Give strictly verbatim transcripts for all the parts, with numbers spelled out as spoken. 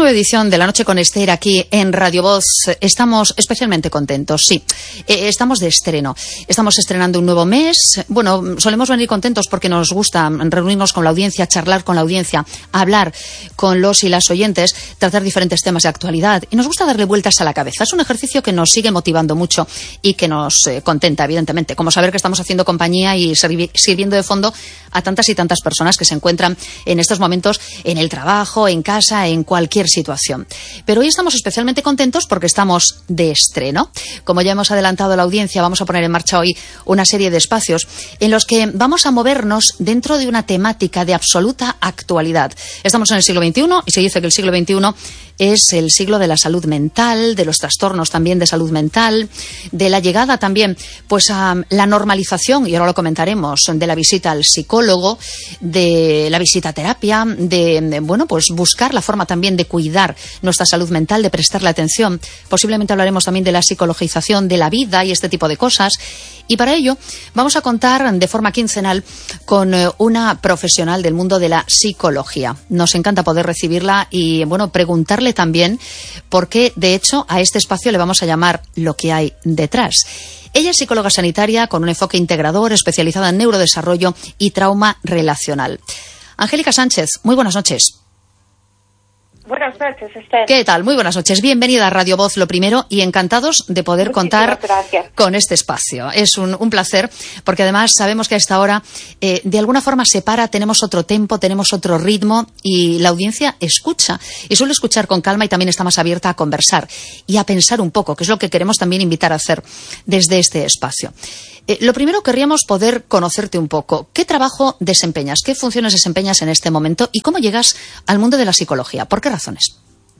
nueva edición de La Noche con Esther aquí en Radio Voz. Estamos especialmente contentos, sí. Eh, estamos de estreno. Estamos estrenando un nuevo mes. Bueno, solemos venir contentos porque nos gusta reunirnos con la audiencia, charlar con la audiencia, hablar con los y las oyentes, tratar diferentes temas de actualidad. Y nos gusta darle vueltas a la cabeza. Es un ejercicio que nos sigue motivando mucho y que nos eh, contenta, evidentemente. Como saber que estamos haciendo compañía y servi- sirviendo de fondo a tantas y tantas personas que se encuentran en estos momentos en el trabajo, en casa, en cualquier situación. Pero hoy estamos especialmente contentos porque estamos de estreno. Como ya hemos adelantado a la audiencia, vamos a poner en marcha hoy una serie de espacios en los que vamos a movernos dentro de una temática de absoluta actualidad. Estamos en el siglo veintiuno y se dice que el siglo veintiuno es el siglo de la salud mental, de los trastornos también de salud mental, de la llegada también pues a la normalización, y ahora lo comentaremos, de la visita al psicólogo, de la visita a terapia, de, de bueno pues buscar la forma también de cuidar nuestra salud mental, de prestarle atención. Posiblemente hablaremos también de la psicologización de la vida y este tipo de cosas. Y para ello vamos a contar de forma quincenal con una profesional del mundo de la psicología. Nos encanta poder recibirla y bueno preguntarle también por qué, de hecho, a este espacio le vamos a llamar Lo que hay detrás. Ella es psicóloga sanitaria con un enfoque integrador, especializada en neurodesarrollo y trauma relacional. Angélica Sánchez, muy buenas noches. Buenas noches, Esther. ¿Qué tal? Muy buenas noches. Bienvenida a Radio Voz, lo primero, y encantados de poder Muchísimas contar gracias. con este espacio. Es un, un placer, porque además sabemos que a esta hora, eh, de alguna forma se para, tenemos otro tempo, tenemos otro ritmo, y la audiencia escucha, y suele escuchar con calma y también está más abierta a conversar y a pensar un poco, que es lo que queremos también invitar a hacer desde este espacio. Eh, lo primero, querríamos poder conocerte un poco. ¿Qué trabajo desempeñas? ¿Qué funciones desempeñas en este momento? ¿Y cómo llegas al mundo de la psicología? ¿Por qué razones?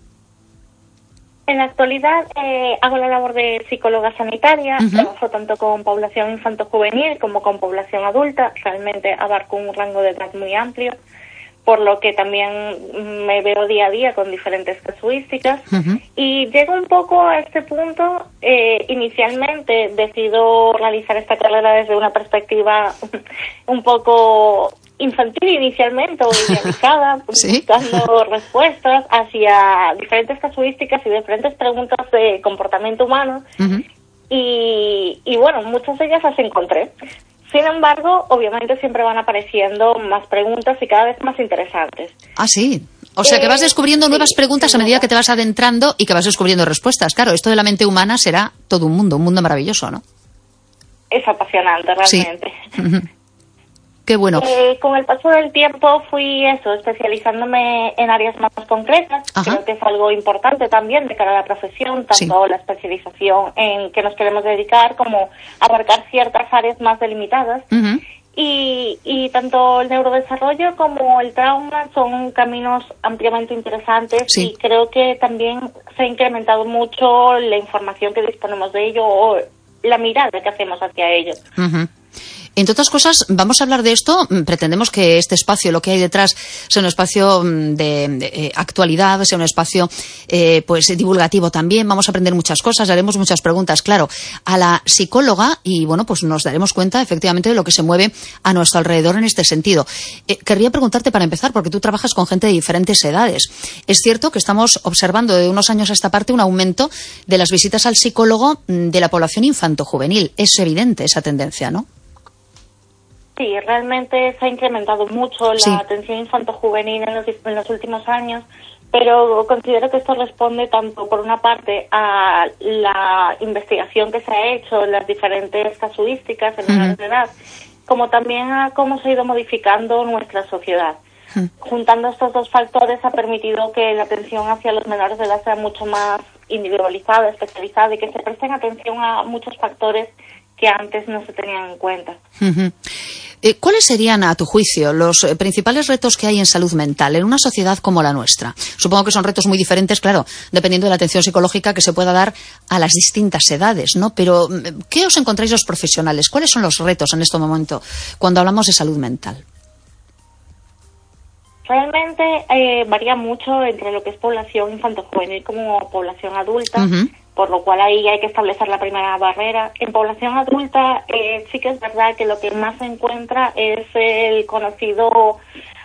En la actualidad eh, hago la labor de psicóloga sanitaria, uh-huh. Trabajo tanto con población infanto-juvenil como con población adulta. Realmente abarco un rango de edad muy amplio, por lo que también me veo día a día con diferentes casuísticas. Uh-huh. Y llego un poco a este punto. Eh, inicialmente decido realizar esta carrera desde una perspectiva un poco infantil inicialmente o idealizada, ¿sí? Buscando respuestas hacia diferentes casuísticas y diferentes preguntas de comportamiento humano. Uh-huh. y, y bueno, muchas de ellas las encontré. Sin embargo, obviamente siempre van apareciendo más preguntas y cada vez más interesantes. Ah, sí. O sea, que vas descubriendo eh, nuevas sí, preguntas sí, a medida que te vas adentrando y que vas descubriendo respuestas. Claro, esto de la mente humana será todo un mundo, un mundo maravilloso, ¿no? Es apasionante, realmente. Sí. Uh-huh. Qué bueno. Eh, con el paso del tiempo fui eso, especializándome en áreas más concretas. Ajá. Creo que es algo importante también de cara a la profesión, tanto sí. La especialización en que nos queremos dedicar como abarcar ciertas áreas más delimitadas. Uh-huh. Y, y tanto el neurodesarrollo como el trauma son caminos ampliamente interesantes. Sí. Y creo que también se ha incrementado mucho la información que disponemos de ello o la mirada que hacemos hacia ello. Uh-huh. Entre otras cosas, vamos a hablar de esto. Pretendemos que este espacio, lo que hay detrás, sea un espacio de, de eh, actualidad, sea un espacio eh, pues divulgativo también. Vamos a aprender muchas cosas, haremos muchas preguntas, claro, a la psicóloga y, bueno, pues nos daremos cuenta efectivamente de lo que se mueve a nuestro alrededor en este sentido. Eh, querría preguntarte para empezar, porque tú trabajas con gente de diferentes edades. Es cierto que estamos observando de unos años a esta parte un aumento de las visitas al psicólogo de la población infanto-juvenil. Es evidente esa tendencia, ¿no? Sí, realmente se ha incrementado mucho la sí. atención infanto-juvenil en los, en los últimos años, pero considero que esto responde tanto, por una parte, a la investigación que se ha hecho en las diferentes casuísticas en menores uh-huh. de edad, como también a cómo se ha ido modificando nuestra sociedad. Uh-huh. Juntando estos dos factores ha permitido que la atención hacia los menores de edad sea mucho más individualizada, especializada y que se presten atención a muchos factores que antes no se tenían en cuenta. Uh-huh. Eh, ¿Cuáles serían, a tu juicio, los eh, principales retos que hay en salud mental en una sociedad como la nuestra? Supongo que son retos muy diferentes, claro, dependiendo de la atención psicológica que se pueda dar a las distintas edades, ¿no? Pero, ¿qué os encontráis los profesionales? ¿Cuáles son los retos en este momento cuando hablamos de salud mental? Realmente eh, varía mucho entre lo que es población infanto-juvenil como población adulta. Uh-huh. Por lo cual ahí hay que establecer la primera barrera. En población adulta eh, sí que es verdad que lo que más se encuentra es el conocido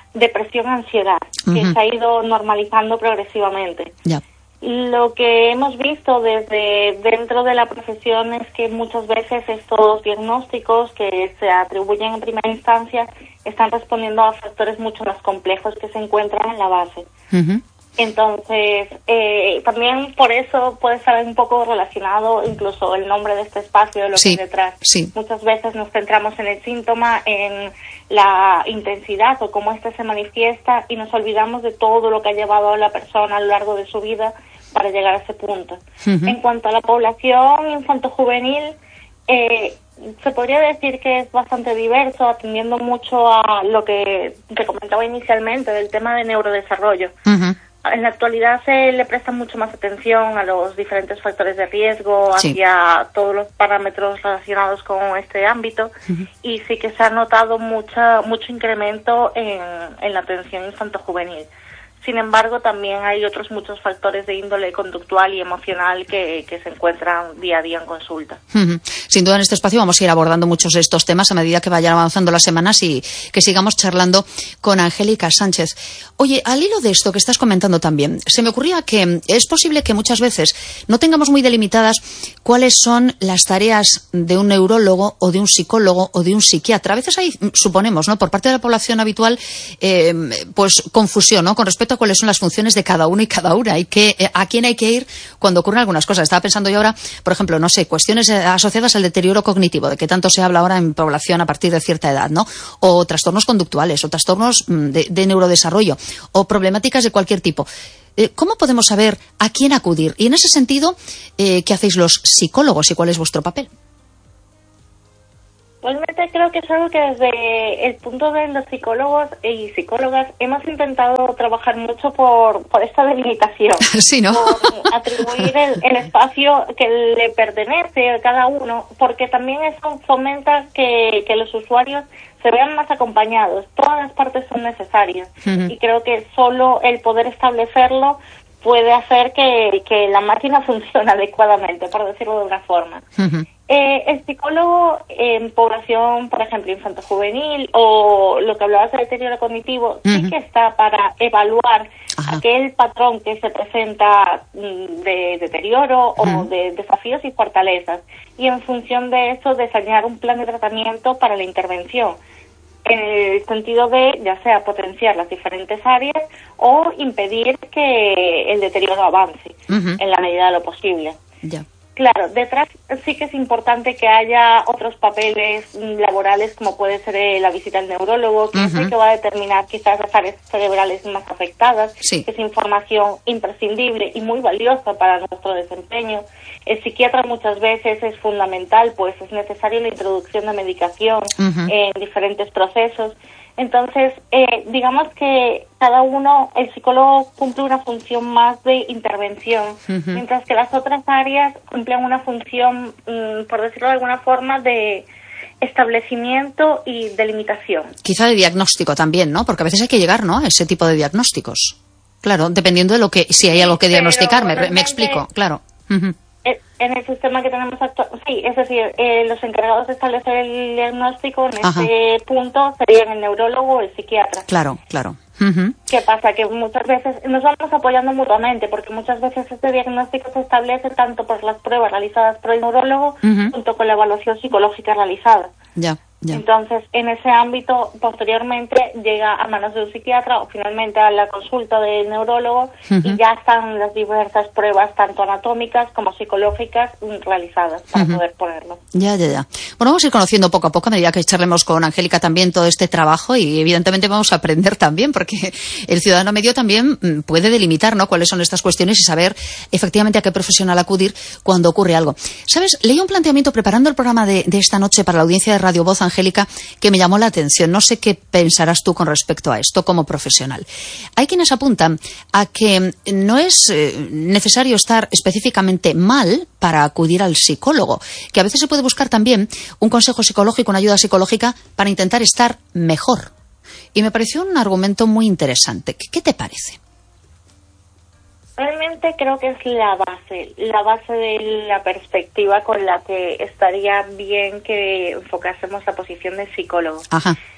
depresión, ansiedad, uh-huh. que se ha ido normalizando progresivamente. Yeah. Lo que hemos visto desde dentro de la profesión es que muchas veces estos diagnósticos que se atribuyen en primera instancia están respondiendo a factores mucho más complejos que se encuentran en la base. Uh-huh. Entonces, eh, también por eso puede estar un poco relacionado incluso el nombre de este espacio, de lo sí, que hay detrás. Sí. Muchas veces nos centramos en el síntoma, en la intensidad o cómo éste se manifiesta y nos olvidamos de todo lo que ha llevado a la persona a lo largo de su vida para llegar a ese punto. Uh-huh. En cuanto a la población infanto-juvenil, eh, se podría decir que es bastante diverso, atendiendo mucho a lo que te comentaba inicialmente del tema de neurodesarrollo. Uh-huh. En la actualidad se le presta mucho más atención a los diferentes factores de riesgo, sí. hacia todos los parámetros relacionados con este ámbito, uh-huh. y sí que se ha notado mucha, mucho incremento en, en la atención infanto-juvenil. Sin embargo, también hay otros muchos factores de índole conductual y emocional que, que se encuentran día a día en consulta. Uh-huh. Sin duda en este espacio vamos a ir abordando muchos de estos temas a medida que vayan avanzando las semanas y que sigamos charlando con Angélica Sánchez. Oye, al hilo de esto que estás comentando también, se me ocurría que es posible que muchas veces no tengamos muy delimitadas cuáles son las tareas de un neurólogo o de un psicólogo o de un psiquiatra. A veces hay, suponemos, ¿no?, por parte de la población habitual, eh, pues confusión, ¿no?, con respecto a cuáles son las funciones de cada uno y cada una y que, eh, a quién hay que ir cuando ocurren algunas cosas. Estaba pensando yo ahora, por ejemplo, no sé, cuestiones asociadas al deterioro cognitivo, de que tanto se habla ahora en población a partir de cierta edad, ¿no? O trastornos conductuales, o trastornos de, de neurodesarrollo, o problemáticas de cualquier tipo. Eh, ¿Cómo podemos saber a quién acudir? Y en ese sentido, eh, ¿qué hacéis los psicólogos y cuál es vuestro papel? Realmente creo que es algo que desde el punto de los psicólogos y psicólogas hemos intentado trabajar mucho por, por esta delimitación. Sí, ¿no? Por atribuir el, el espacio que le pertenece a cada uno, porque también eso fomenta que, que los usuarios se vean más acompañados. Todas las partes son necesarias. Uh-huh. Y creo que solo el poder establecerlo puede hacer que, que la máquina funcione adecuadamente, por decirlo de una forma. Uh-huh. Eh, el psicólogo en población, por ejemplo, infanto-juvenil o lo que hablabas de deterioro cognitivo, uh-huh. sí que está para evaluar Ajá. aquel patrón que se presenta de deterioro uh-huh. o de desafíos y fortalezas. Y en función de eso, diseñar un plan de tratamiento para la intervención. En el sentido de, ya sea potenciar las diferentes áreas o impedir que el deterioro avance uh-huh. en la medida de lo posible. Ya. Claro, detrás sí que es importante que haya otros papeles laborales, como puede ser la visita al neurólogo, que uh-huh. es el que va a determinar quizás las áreas cerebrales más afectadas, sí. que es información imprescindible y muy valiosa para nuestro desempeño. El psiquiatra muchas veces es fundamental, pues es necesario la introducción de medicación uh-huh. en diferentes procesos. Entonces, eh, digamos que cada uno, el psicólogo cumple una función más de intervención, uh-huh. mientras que las otras áreas cumplen una función, mm, por decirlo de alguna forma, de establecimiento y delimitación. Quizá de diagnóstico también, ¿no? Porque a veces hay que llegar, ¿no?, a ese tipo de diagnósticos. Claro, dependiendo de lo que, si hay algo que diagnosticar, me, me explico, claro. Uh-huh. En el sistema que tenemos actual, sí, es decir, eh, los encargados de establecer el diagnóstico en Ajá. este punto serían el neurólogo o el psiquiatra. Claro, claro. Uh-huh. ¿Qué pasa? Que muchas veces nos vamos apoyando mutuamente, porque muchas veces este diagnóstico se establece tanto por las pruebas realizadas por el neurólogo, uh-huh. junto con la evaluación psicológica realizada. Ya. Ya. Entonces, en ese ámbito, posteriormente llega a manos de un psiquiatra o finalmente a la consulta del neurólogo uh-huh. y ya están las diversas pruebas, tanto anatómicas como psicológicas, realizadas para uh-huh. poder ponerlo. Ya, ya, ya. Bueno, vamos a ir conociendo poco a poco a medida que charlemos con Angélica también todo este trabajo y evidentemente vamos a aprender también, porque el ciudadano medio también puede delimitar, ¿no?, cuáles son estas cuestiones y saber efectivamente a qué profesional acudir cuando ocurre algo. ¿Sabes? Leí un planteamiento preparando el programa de, de esta noche para la audiencia de Radio Voz, Angélica, que me llamó la atención. No sé qué pensarás tú con respecto a esto como profesional. Hay quienes apuntan a que no es eh, necesario estar específicamente mal para acudir al psicólogo, que a veces se puede buscar también un consejo psicológico, una ayuda psicológica para intentar estar mejor. Y me pareció un argumento muy interesante. ¿Qué, qué te parece? Realmente creo que es la base, la base de la perspectiva con la que estaría bien que enfocásemos la posición del psicólogo. Ajá.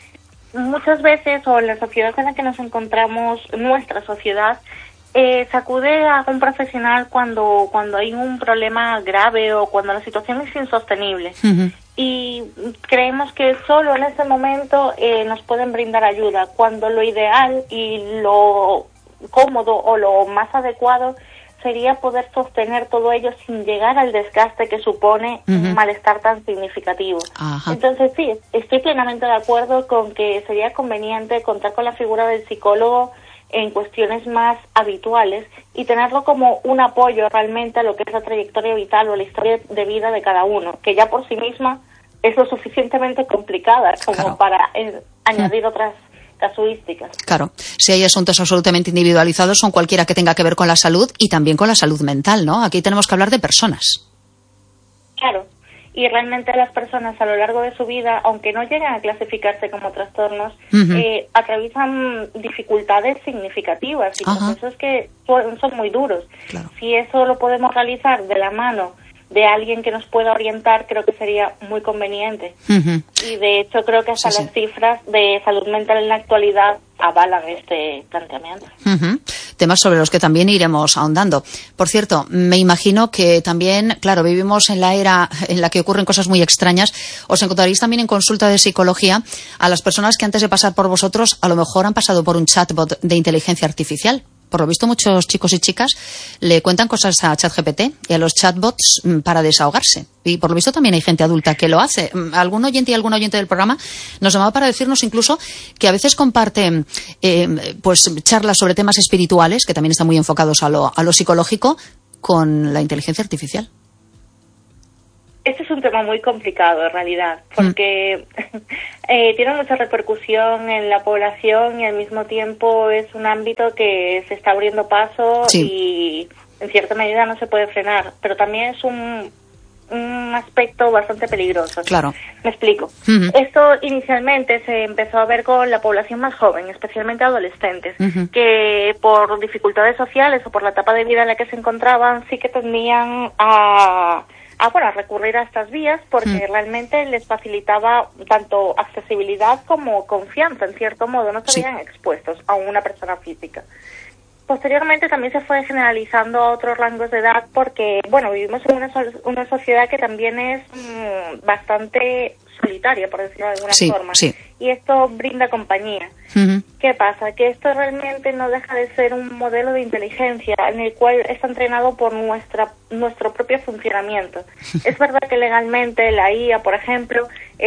muchas veces, o en la sociedad en la que nos encontramos, nuestra sociedad, eh, se acude a un profesional cuando, cuando hay un problema grave o cuando la situación es insostenible. Uh-huh. Y creemos que solo en ese momento eh, nos pueden brindar ayuda, cuando lo ideal y lo cómodo o lo más adecuado sería poder sostener todo ello sin llegar al desgaste que supone uh-huh. un malestar tan significativo. Ajá. Entonces sí, estoy plenamente de acuerdo con que sería conveniente contar con la figura del psicólogo en cuestiones más habituales y tenerlo como un apoyo realmente a lo que es la trayectoria vital o la historia de vida de cada uno, que ya por sí misma es lo suficientemente complicada como claro. para eh, añadir mm. otras casuísticas. Claro, si hay asuntos absolutamente individualizados, son cualquiera que tenga que ver con la salud y también con la salud mental, ¿no? Aquí tenemos que hablar de personas. Claro, y realmente las personas a lo largo de su vida, aunque no lleguen a clasificarse como trastornos, uh-huh. eh, atraviesan dificultades significativas y procesos que son, son muy duros. Claro. Si eso lo podemos realizar de la mano de alguien que nos pueda orientar, creo que sería muy conveniente. Uh-huh. Y de hecho creo que hasta sí, las sí. cifras de salud mental en la actualidad avalan este planteamiento. Uh-huh. Temas sobre los que también iremos ahondando. Por cierto, me imagino que también, claro, vivimos en la era en la que ocurren cosas muy extrañas. Os encontraréis también en consulta de psicología a las personas que antes de pasar por vosotros a lo mejor han pasado por un chatbot de inteligencia artificial. Por lo visto, muchos chicos y chicas le cuentan cosas a ChatGPT y a los chatbots para desahogarse. Y por lo visto también hay gente adulta que lo hace. Algún oyente y algún oyente del programa nos llamaba para decirnos incluso que a veces comparten eh, pues charlas sobre temas espirituales, que también están muy enfocados a lo, a lo psicológico, con la inteligencia artificial. Este es un tema muy complicado en realidad, porque mm. eh, tiene mucha repercusión en la población y al mismo tiempo es un ámbito que se está abriendo paso sí. y en cierta medida no se puede frenar, pero también es un, un aspecto bastante peligroso. Claro. Me explico. Uh-huh. Esto inicialmente se empezó a ver con la población más joven, especialmente adolescentes, uh-huh. que por dificultades sociales o por la etapa de vida en la que se encontraban sí que tendían a... Ah, bueno, a recurrir a estas vías porque mm. realmente les facilitaba tanto accesibilidad como confianza, en cierto modo, no estarían sí. expuestos a una persona física. Posteriormente también se fue generalizando a otros rangos de edad porque, bueno, vivimos en una, una sociedad que también es mmm, bastante solitaria, por decirlo de alguna sí, forma, sí. y esto brinda compañía. Uh-huh. ¿Qué pasa? Que esto realmente no deja de ser un modelo de inteligencia en el cual está entrenado por nuestra nuestro propio funcionamiento. Es verdad que legalmente la I A, por ejemplo,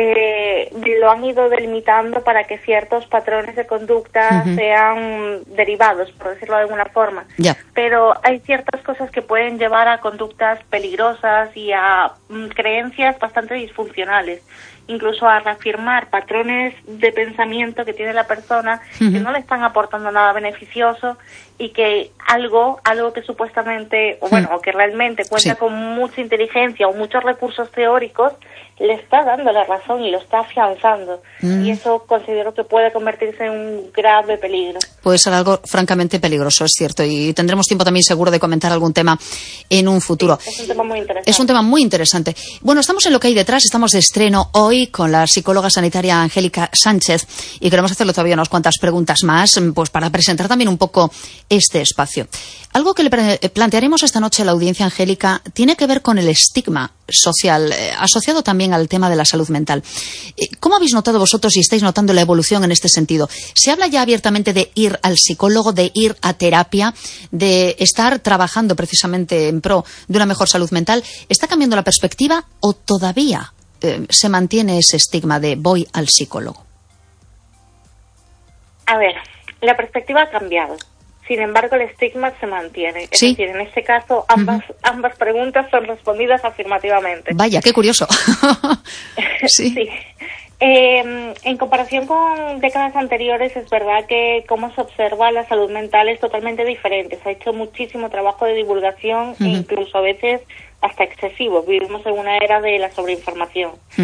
eh, lo han ido delimitando para que ciertos patrones de conducta uh-huh. sean derivados, por decirlo de alguna forma. Yeah. Pero hay ciertas cosas que pueden llevar a conductas peligrosas y a mm, creencias bastante disfuncionales, incluso a reafirmar patrones de pensamiento que tiene la persona uh-huh. que no le están aportando nada beneficioso y que algo algo que supuestamente, o bueno, uh-huh. o que realmente cuenta sí. con mucha inteligencia o muchos recursos teóricos, le está dando la razón y lo está afianzando. Uh-huh. Y eso considero que puede convertirse en un grave peligro. Puede ser algo francamente peligroso, es cierto, y tendremos tiempo también seguro de comentar algún tema en un futuro. Sí, es un tema muy interesante. Es un tema muy interesante. Bueno, estamos en Lo que hay detrás, estamos de estreno hoy con la psicóloga sanitaria Angélica Sánchez y queremos hacerle todavía unas cuantas preguntas más, pues para presentar también un poco este espacio. Algo que le plantearemos esta noche a la audiencia, Angélica, tiene que ver con el estigma social, eh, asociado también al tema de la salud mental. Eh, ¿Cómo habéis notado vosotros y estáis notando la evolución en este sentido? ¿Se habla ya abiertamente de ir al psicólogo, de ir a terapia, de estar trabajando precisamente en pro de una mejor salud mental? ¿Está cambiando la perspectiva o todavía eh, se mantiene ese estigma de voy al psicólogo? A ver, la perspectiva ha cambiado. Sin embargo, el estigma se mantiene. Es ¿Sí? decir, en este caso, ambas uh-huh. ambas preguntas son respondidas afirmativamente. Vaya, qué curioso. sí. sí. Eh, en comparación con décadas anteriores, es verdad que cómo se observa la salud mental es totalmente diferente. Se ha hecho muchísimo trabajo de divulgación uh-huh. e incluso a veces hasta excesivo. Vivimos en una era de la sobreinformación. Uh-huh.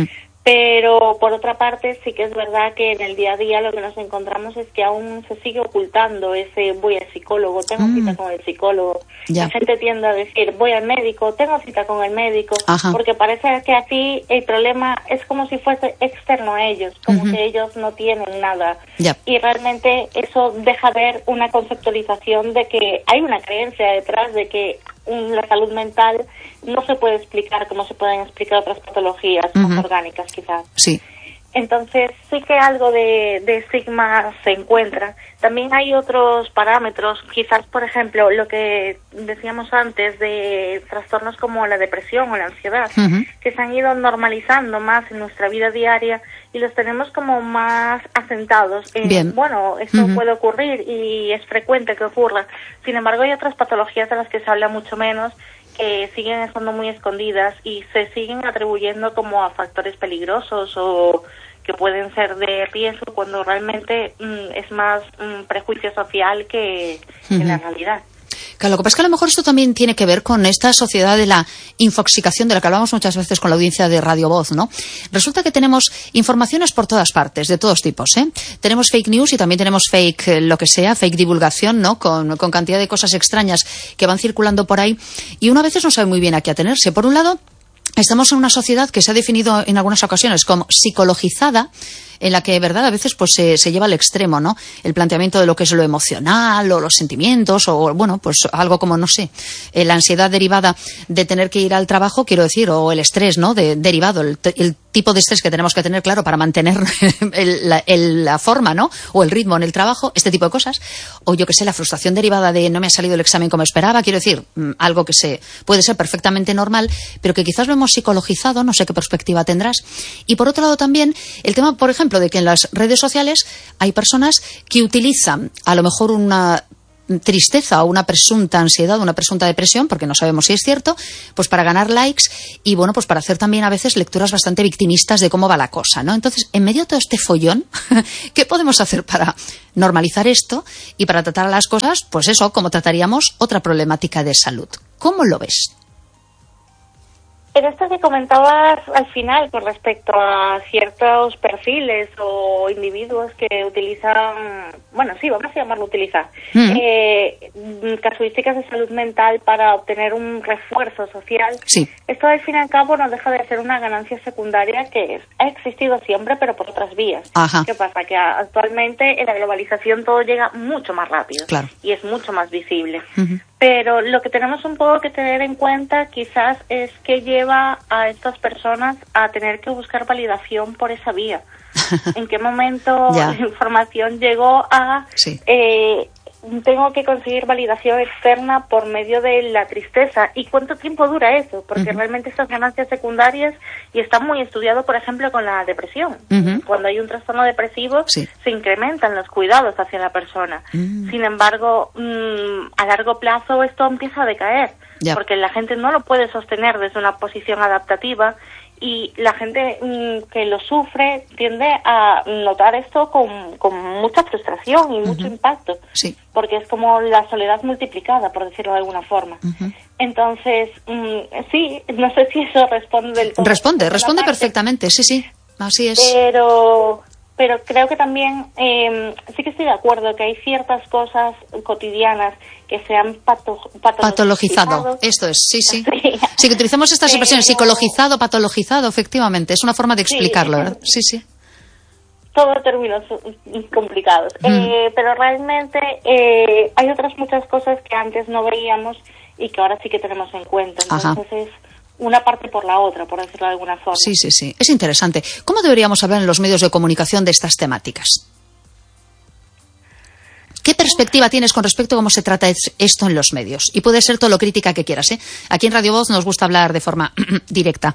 Pero por otra parte sí que es verdad que en el día a día lo que nos encontramos es que aún se sigue ocultando ese voy al psicólogo, tengo mm. cita con el psicólogo. Ya. La gente tiende a decir voy al médico, tengo cita con el médico, Ajá. porque parece que aquí el problema es como si fuese externo a ellos, como uh-huh. que ellos no tienen nada. Ya. Y realmente eso deja ver una conceptualización de que hay una creencia detrás de que la salud mental no se puede explicar como se pueden explicar otras patologías uh-huh. más orgánicas quizás. Sí. Entonces sí que algo de, de estigma se encuentra. También hay otros parámetros, quizás por ejemplo lo que decíamos antes de trastornos como la depresión o la ansiedad, uh-huh. que se han ido normalizando más en nuestra vida diaria y los tenemos como más asentados. En, Bien. Bueno, esto uh-huh. puede ocurrir y es frecuente que ocurra. Sin embargo, hay otras patologías de las que se habla mucho menos, que siguen estando muy escondidas y se siguen atribuyendo como a factores peligrosos o que pueden ser de riesgo cuando realmente mm, es más mm, prejuicio social que, uh-huh. que la realidad. Claro, lo que pasa es que a lo mejor esto también tiene que ver con esta sociedad de la infoxicación de la que hablamos muchas veces con la audiencia de Radio Voz, ¿no? Resulta que tenemos informaciones por todas partes, de todos tipos, ¿eh? Tenemos fake news y también tenemos fake eh, lo que sea, fake divulgación, ¿no? Con, con cantidad de cosas extrañas que van circulando por ahí y uno a veces no sabe muy bien a qué atenerse. Por un lado, estamos en una sociedad que se ha definido en algunas ocasiones como psicologizada, en la que, verdad, a veces pues se, se lleva al extremo, ¿no? El planteamiento de lo que es lo emocional o los sentimientos o, bueno, pues algo como, no sé, eh, la ansiedad derivada de tener que ir al trabajo, quiero decir, o el estrés, ¿no? De, derivado, el, el tipo de estrés que tenemos que tener, claro, para mantener el, la, el, la forma, ¿no? O el ritmo en el trabajo, este tipo de cosas. O yo que sé, la frustración derivada de no me ha salido el examen como esperaba, quiero decir, algo que se puede ser perfectamente normal, pero que quizás lo hemos psicologizado, no sé qué perspectiva tendrás. Y por otro lado también, el tema, por ejemplo, de que en las redes sociales hay personas que utilizan a lo mejor una tristeza o una presunta ansiedad, una presunta depresión, porque no sabemos si es cierto, pues para ganar likes y bueno, pues para hacer también a veces lecturas bastante victimistas de cómo va la cosa, ¿no? Entonces, en medio de todo este follón, ¿qué podemos hacer para normalizar esto y para tratar las cosas, pues eso, como trataríamos otra problemática de salud? ¿Cómo lo ves? En esto que comentabas al final con respecto a ciertos perfiles o individuos que utilizan, bueno, sí, vamos a llamarlo utilizar, mm. eh, casuísticas de salud mental para obtener un refuerzo social, sí. Esto al fin y al cabo no deja de ser una ganancia secundaria que es, ha existido siempre, pero por otras vías. Ajá. ¿Qué pasa? Que actualmente en la globalización todo llega mucho más rápido, claro. Y es mucho más visible. Uh-huh. Pero lo que tenemos un poco que tener en cuenta quizás es que lleva a estas personas a tener que buscar validación por esa vía. ¿En qué momento la información llegó a... Sí. Eh, tengo que conseguir validación externa por medio de la tristeza? ¿Y cuánto tiempo dura eso? Porque uh-huh. realmente estas ganancias secundarias, y está muy estudiado, por ejemplo, con la depresión. Uh-huh. Cuando hay un trastorno depresivo, sí. se incrementan los cuidados hacia la persona. Uh-huh. Sin embargo, mmm, a largo plazo esto empieza a decaer, yeah. porque la gente no lo puede sostener desde una posición adaptativa, y la gente mmm, que lo sufre tiende a notar esto con, con mucha frustración y uh-huh. mucho impacto, sí. porque es como la soledad multiplicada, por decirlo de alguna forma. Uh-huh. Entonces, mmm, sí, no sé si eso responde del todo. Responde, responde perfectamente, sí, sí, así es. Pero... Pero creo que también eh, sí que estoy de acuerdo que hay ciertas cosas cotidianas que se han pato, patologizado. Esto es, sí, sí. Sí, sí que utilizamos estas expresiones, pero... psicologizado, patologizado, efectivamente. Es una forma de explicarlo, sí, ¿verdad? Sí, sí. Todo términos complicados. Mm. Eh, pero realmente eh, hay otras muchas cosas que antes no veíamos y que ahora sí que tenemos en cuenta. Entonces Ajá. es una parte por la otra, por decirlo de alguna forma. Sí, sí, sí. Es interesante. ¿Cómo deberíamos hablar en los medios de comunicación de estas temáticas? ¿Qué perspectiva tienes con respecto a cómo se trata esto en los medios? Y puede ser todo lo crítica que quieras, ¿eh? Aquí en Radio Voz nos gusta hablar de forma directa.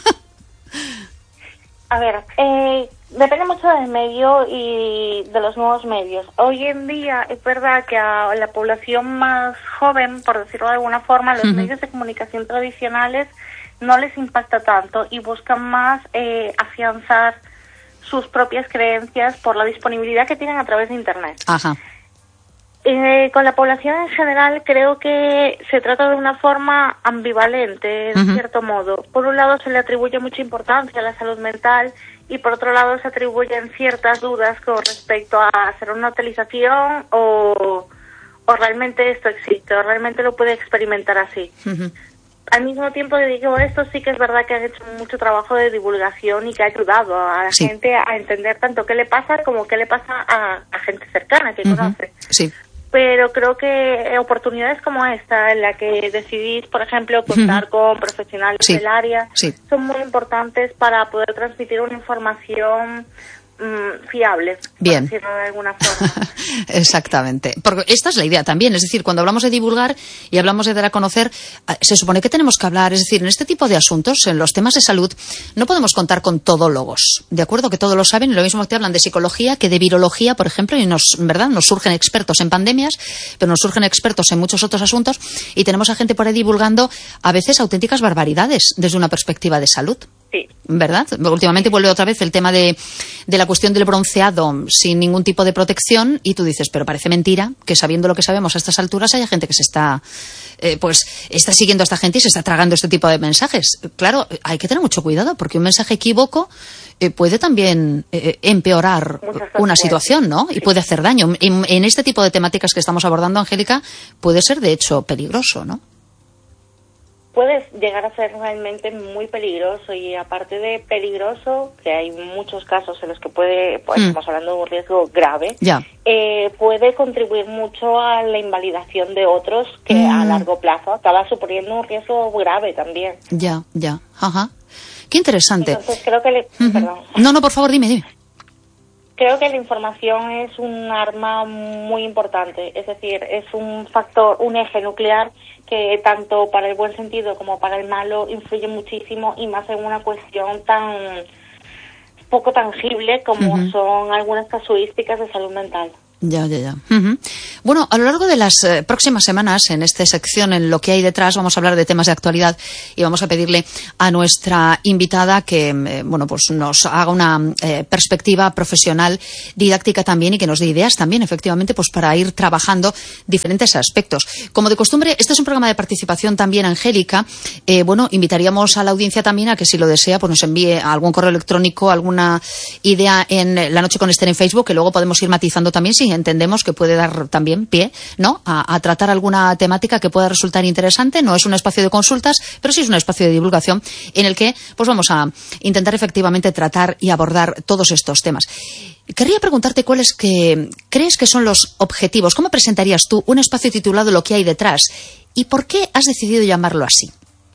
A ver, eh, depende mucho del medio y de los nuevos medios. Hoy en día es verdad que a la población más joven, por decirlo de alguna forma, los uh-huh. medios de comunicación tradicionales no les impacta tanto y buscan más eh, afianzar sus propias creencias por la disponibilidad que tienen a través de Internet. Ajá. Eh, con la población en general creo que se trata de una forma ambivalente, en uh-huh. cierto modo. Por un lado se le atribuye mucha importancia a la salud mental y por otro lado se atribuyen ciertas dudas con respecto a hacer una utilización o, o realmente esto existe, o realmente lo puede experimentar así. Uh-huh. Al mismo tiempo que digo esto, sí que es verdad que han hecho mucho trabajo de divulgación y que ha ayudado a la sí. gente a entender tanto qué le pasa como qué le pasa a, a gente cercana que uh-huh. conoce. Sí. Pero creo que oportunidades como esta, en la que decidís, por ejemplo, contar uh-huh. con profesionales sí. del área, sí. son muy importantes para poder transmitir una información mmm, fiable, bien, por decirlo de alguna forma. Exactamente. Porque esta es la idea también, es decir, cuando hablamos de divulgar y hablamos de dar a conocer, se supone que tenemos que hablar, es decir, en este tipo de asuntos, en los temas de salud, no podemos contar con todólogos, ¿de acuerdo? Que todos lo saben, y lo mismo que te hablan de psicología que de virología, por ejemplo, y nos, ¿verdad? Nos surgen expertos en pandemias, pero nos surgen expertos en muchos otros asuntos, y tenemos a gente por ahí divulgando a veces auténticas barbaridades desde una perspectiva de salud. Sí. ¿Verdad? Últimamente vuelve otra vez el tema de, de la cuestión del bronceado sin ningún tipo de protección, y tú dices, pero parece mentira que sabiendo lo que sabemos a estas alturas haya gente que se está, eh, pues, está siguiendo a esta gente y se está tragando este tipo de mensajes. Claro, hay que tener mucho cuidado porque un mensaje equívoco eh, puede también eh, empeorar una situación, ¿no? Y puede hacer daño. En, en este tipo de temáticas que estamos abordando, Angélica, puede ser de hecho peligroso, ¿no? Puede llegar a ser realmente muy peligroso, y aparte de peligroso, que hay muchos casos en los que puede, pues mm. estamos hablando de un riesgo grave, yeah. eh, puede contribuir mucho a la invalidación de otros que mm. a largo plazo acaba suponiendo un riesgo grave también. Ya, ya, ajá. Qué interesante. Entonces creo que... Le... Uh-huh. Perdón. No, no, por favor, dime, dime. Creo que la información es un arma muy importante, es decir, es un factor, un eje nuclear que tanto para el buen sentido como para el malo influye muchísimo, y más en una cuestión tan poco tangible como uh-huh. son algunas casuísticas de salud mental. Ya, ya, ya. Uh-huh. Bueno, a lo largo de las eh, próximas semanas, en esta sección, en lo que hay detrás, vamos a hablar de temas de actualidad y vamos a pedirle a nuestra invitada que, eh, bueno, pues nos haga una eh, perspectiva profesional, didáctica también, y que nos dé ideas también, efectivamente, pues para ir trabajando diferentes aspectos. Como de costumbre, este es un programa de participación también, Angélica. Eh, bueno, invitaríamos a la audiencia también a que, si lo desea, pues nos envíe algún correo electrónico, alguna idea en La Noche con Esther en Facebook, que luego podemos ir matizando también si entendemos que puede dar también pie, ¿no?, a, a tratar alguna temática que pueda resultar interesante. No es un espacio de consultas, pero sí es un espacio de divulgación en el que pues vamos a intentar efectivamente tratar y abordar todos estos temas. Querría preguntarte cuáles que crees que son los objetivos. ¿Cómo presentarías tú un espacio titulado Lo que hay detrás? ¿Y por qué has decidido llamarlo así?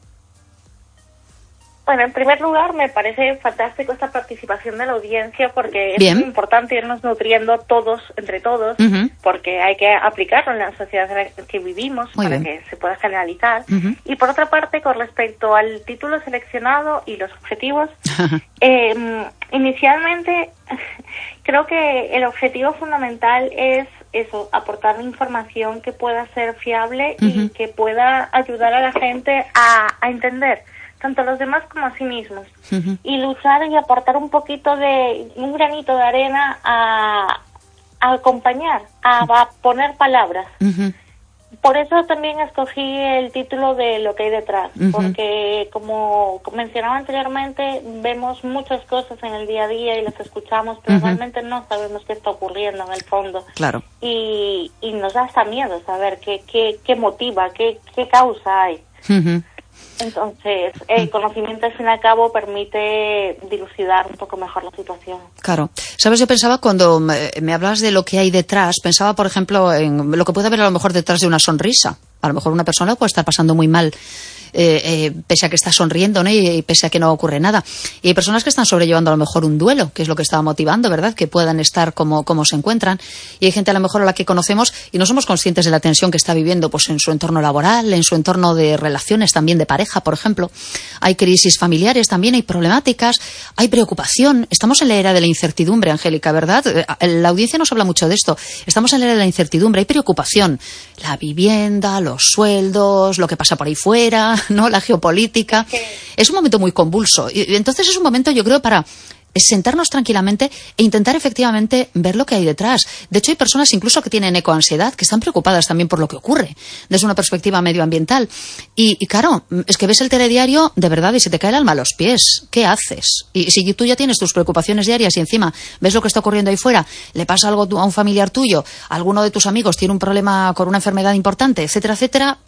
Bueno, en primer lugar, me parece fantástico esta participación de la audiencia, porque es Bien. muy importante irnos nutriendo todos, entre todos, uh-huh. porque hay que aplicarlo en la sociedad en la que vivimos Muy para bien. que se pueda generalizar. Uh-huh. Y por otra parte, con respecto al título seleccionado y los objetivos, eh, inicialmente creo que el objetivo fundamental es eso, aportar información que pueda ser fiable uh-huh. y que pueda ayudar a la gente a, a entender tanto a los demás como a sí mismos, uh-huh. y luchar y aportar un poquito de, un granito de arena a, a acompañar, a, a poner palabras. Uh-huh. Por eso también escogí el título de Lo que hay detrás, uh-huh. porque como mencionaba anteriormente, vemos muchas cosas en el día a día y las escuchamos, pero uh-huh. realmente no sabemos qué está ocurriendo en el fondo. Claro. Y, y nos da hasta miedo saber qué, qué, qué motiva, qué, qué causa hay. Uh-huh. Entonces, el conocimiento al fin y al cabo permite dilucidar un poco mejor la situación. Claro. Sabes, yo pensaba cuando me, me hablabas de lo que hay detrás, pensaba, por ejemplo, en lo que puede haber a lo mejor detrás de una sonrisa. A lo mejor una persona puede estar pasando muy mal, eh, eh, pese a que está sonriendo, ¿no? Y, y pese a que no ocurre nada. Y hay personas que están sobrellevando a lo mejor un duelo, que es lo que estaba motivando, ¿verdad? Que puedan estar como, como se encuentran. Y hay gente a lo mejor a la que conocemos y no somos conscientes de la tensión que está viviendo, pues en su entorno laboral, en su entorno de relaciones también de pareja, por ejemplo. Hay crisis familiares también, hay problemáticas, hay preocupación. Estamos en la era de la incertidumbre, Angélica, ¿verdad? La audiencia nos habla mucho de esto. Estamos en la era de la incertidumbre, hay preocupación. La vivienda, los sueldos, lo que pasa por ahí fuera, ¿no? La geopolítica. Sí. Es un momento muy convulso. Y entonces es un momento, yo creo, para es sentarnos tranquilamente e intentar efectivamente ver lo que hay detrás. De hecho, hay personas incluso que tienen ecoansiedad, que están preocupadas también por lo que ocurre desde una perspectiva medioambiental. Y, y claro, es que ves el telediario de verdad y se te cae el alma a los pies. ¿Qué haces? Y si tú ya tienes tus preocupaciones diarias y encima ves lo que está ocurriendo ahí fuera, le pasa algo a un familiar tuyo, alguno de tus amigos tiene un problema con una enfermedad importante, etcétera, etcétera,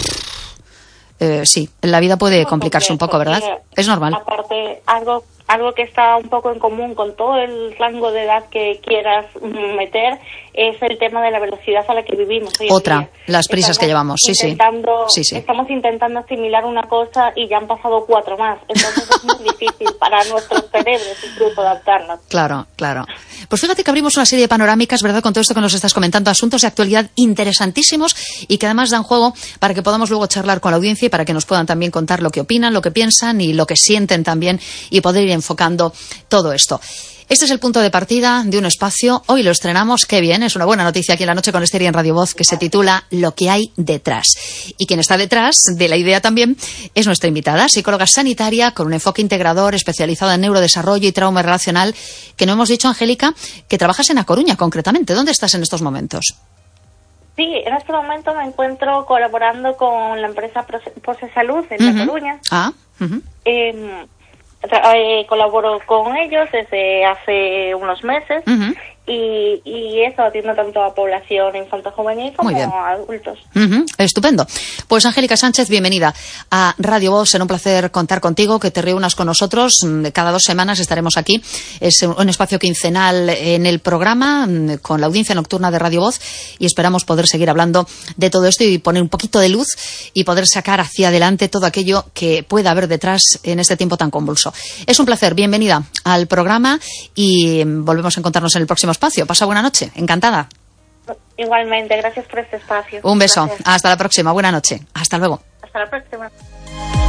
eh, sí, la vida puede complicarse un poco, ¿verdad? Es normal. Aparte, algo algo que está un poco en común con todo el rango de edad que quieras meter es el tema de la velocidad a la que vivimos hoy en Otra, día. las prisas estamos que llevamos, sí, sí. sí, sí. Estamos intentando asimilar una cosa y ya han pasado cuatro más. Entonces es muy difícil para nuestros cerebros incluso adaptarnos. Claro, claro. Pues fíjate que abrimos una serie de panorámicas, ¿verdad?, con todo esto que nos estás comentando, asuntos de actualidad interesantísimos y que además dan juego para que podamos luego charlar con la audiencia y para que nos puedan también contar lo que opinan, lo que piensan y lo que sienten también y poder ir enfocando todo esto. Este es el punto de partida de un espacio. Hoy lo estrenamos, qué bien, es una buena noticia aquí en La Noche con Ester y en Radio Voz, que se titula Lo que hay detrás. Y quien está detrás de la idea también es nuestra invitada, psicóloga sanitaria con un enfoque integrador especializado en neurodesarrollo y trauma relacional, que no hemos dicho, Angélica, que trabajas en A Coruña concretamente. ¿Dónde estás en estos momentos? Sí, en este momento me encuentro colaborando con la empresa Pose Salud en uh-huh. La Coruña. Ah, uh-huh. eh, Eh, colaboro con ellos desde hace unos meses uh-huh. y, y eso atiendo tanto a población infanto-juvenil como a adultos. Uh-huh. Estupendo. Pues Angélica Sánchez, bienvenida a Radio Voz. Será un placer contar contigo, que te reúnas con nosotros. Cada dos semanas estaremos aquí. Es un espacio quincenal en el programa con la audiencia nocturna de Radio Voz y esperamos poder seguir hablando de todo esto y poner un poquito de luz y poder sacar hacia adelante todo aquello que pueda haber detrás en este tiempo tan convulso. Es un placer, bienvenida al programa y volvemos a encontrarnos en el próximo espacio. Pasa buena noche, encantada. Igualmente, gracias por este espacio. Un beso, gracias. Hasta la próxima, buena noche, hasta luego. Hasta la próxima.